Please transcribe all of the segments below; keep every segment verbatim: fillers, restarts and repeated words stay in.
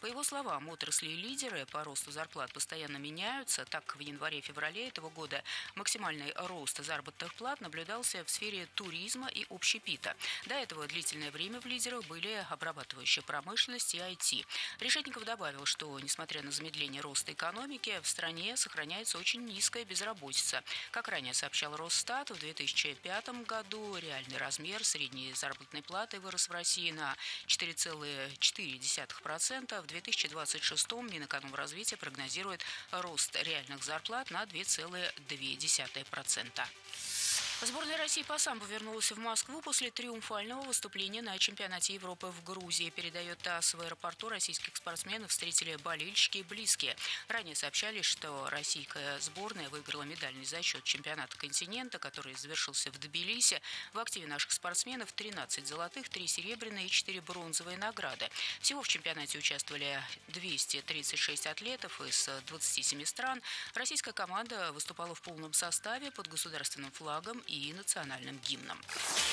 По его словам, отрасли и лидеры по росту зарплат постоянно меняются. Так, в январе-феврале этого года максимальный рост заработных плат наблюдался в сфере туризма и общепита. До этого длительное время в лидерах были обрабатывающая промышленность и ай ти. Решетников добавил, что, несмотря на замедление роста экономики, в стране сохраняется очень низкая безработица. Как ранее сообщал Росстат, в две тысячи пятом году реальный размер средней заработной платы вырос в России на четыре целых четыре десятых процента. В две тысячи двадцать шестом Минэкономразвития прогнозирует рост реальных зарплат на два целых две десятых процента. Сборная России по самбо вернулась в Москву после триумфального выступления на чемпионате Европы в Грузии. Передает ТАСС, в аэропорту российских спортсменов встретили болельщики и близкие. Ранее сообщали, что российская сборная выиграла медальный зачет чемпионата континента, который завершился в Тбилиси. В активе наших спортсменов тринадцать золотых, три серебряные и четыре бронзовые награды. Всего в чемпионате участвовали двести тридцать шесть атлетов из двадцати семи стран. Российская команда выступала в полном составе под государственным флагом и национальным гимном.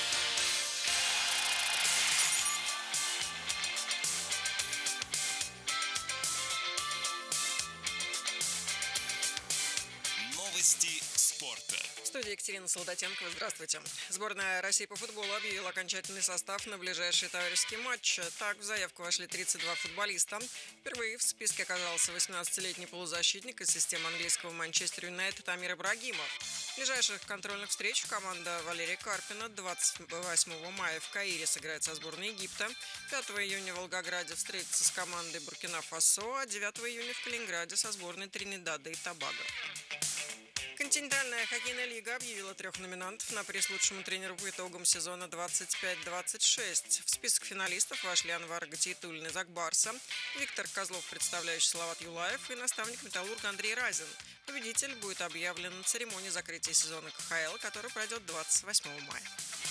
Новости спорта. В студии Екатерина Солдатенкова. Здравствуйте. Сборная России по футболу объявила окончательный состав на ближайший товарищеский матч. Так, в заявку вошли тридцать два футболиста. Впервые в списке оказался восемнадцатилетний полузащитник из системы английского Манчестер Юнайтед Амир Ибрагимов. В ближайших контрольных встречах команда Валерия Карпина двадцать восьмого мая в Каире сыграет со сборной Египта, пятого июня в Волгограде встретится с командой Буркина-Фасо, а девятого июня в Калининграде со сборной Тринидада и Тобаго. Континентальная хоккейная лига объявила трех номинантов на приз лучшему тренеру по итогам сезона двадцать пять двадцать шесть. В список финалистов вошли Анвар Гатиетуллин из Акбарса, Виктор Козлов, представляющий Салават Юлаев, и наставник «Металлурга» Андрей Разин. Победитель будет объявлен на церемонии закрытия сезона ка ха эл, который пройдет двадцать восьмого мая.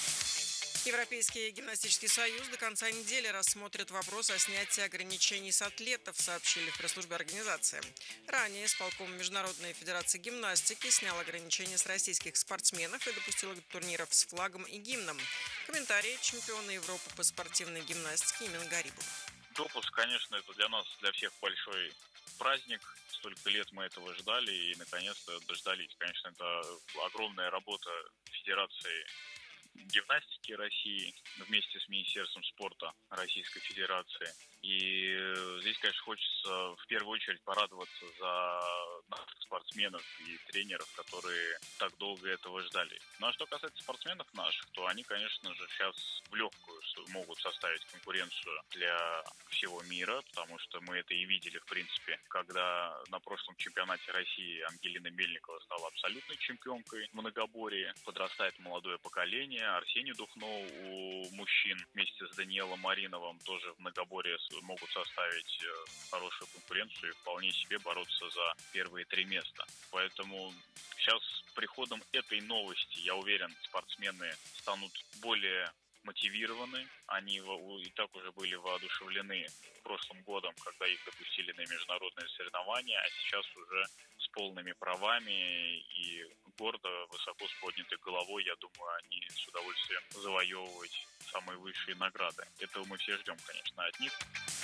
Европейский гимнастический союз до конца недели рассмотрит вопрос о снятии ограничений с атлетов, сообщили в пресс-службе организации. Ранее исполком Международной федерации гимнастики снял ограничения с российских спортсменов и допустил их до турниров с флагом и гимном. Комментарий чемпиона Европы по спортивной гимнастике Имин Гарибова. Допуск, конечно, это для нас, для всех большой праздник. Столько лет мы этого ждали и, наконец-то, дождались. Конечно, это огромная работа Федерации гимнастики России вместе с Министерством спорта Российской Федерации. И здесь, конечно, хочется в первую очередь порадоваться за наших спортсменов и тренеров, которые так долго этого ждали. Ну а что касается спортсменов наших, то они, конечно же, сейчас в легкую могут составить конкуренцию для всего мира, потому что мы это и видели, в принципе, когда на прошлом чемпионате России Ангелина Мельникова стала абсолютной чемпионкой в многоборье. Подрастает молодое поколение. Арсений Духно у мужчин вместе с Даниэлом Мариновым тоже в многоборье могут составить хорошую конкуренцию и вполне себе бороться за первые три места. Поэтому сейчас с приходом этой новости, я уверен, спортсмены станут более мотивированы. Они и так уже были воодушевлены прошлым годом, когда их допустили на международные соревнования, а сейчас уже с полными правами и гордо, высоко с поднятой головой, я думаю, они с удовольствием завоевывать самые высшие награды. Этого мы все ждем, конечно, от них.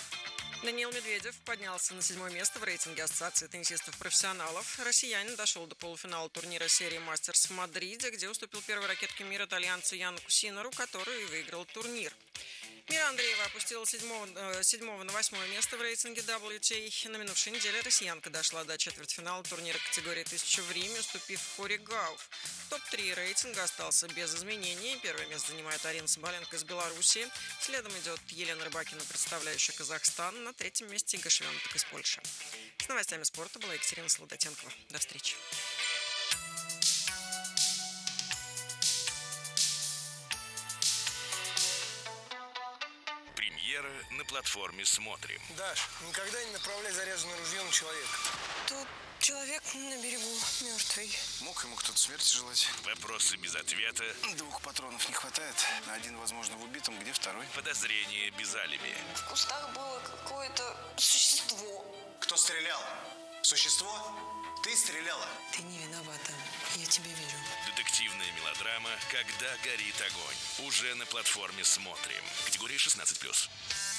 Даниил Медведев поднялся на седьмое место в рейтинге Ассоциации теннисистов-профессионалов. Россиянин дошел до полуфинала турнира серии «Мастерс» в Мадриде, где уступил первой ракетке мира итальянцу Янку Синеру, который выиграл турнир. Мира Андреева опустила седьмого, седьмого на восьмое место в рейтинге дабл ю ти эй. На минувшей неделе россиянка дошла до четвертьфинала турнира категории тысяча в Риме, уступив Кори Гауф. Топ-три рейтинга остался без изменений. Первое место занимает Арина Соболенко из Белоруссии. Следом идет Елена Рыбакина, представляющая Казахстан. На третьем месте Ига Швентек из Польши. С новостями спорта была Екатерина Солдатенкова. До встречи. Премьера на платформе «Смотрим». Даш, никогда не направляй заряженное ружье на человека. Тут человек на берегу мертвый. Мог ему кто-то смерти желать. Вопросы без ответа. Двух патронов не хватает. Один, возможно, в убитом, где второй? Подозрения без алиби. В кустах было какое-то существо. Кто стрелял? Существо? Ты стреляла? Ты не виновата. Я тебе верю. Детективная мелодрама «Когда горит огонь». Уже на платформе «Смотрим». Категория шестнадцать плюс.